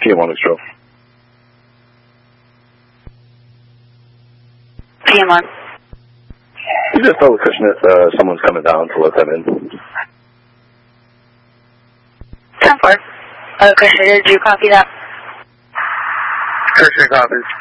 PM1 Extro. PM1. You just tell the Cushnet someone's coming down to let them in. 10-4. Cushnet, did you copy that? Cushnet copies.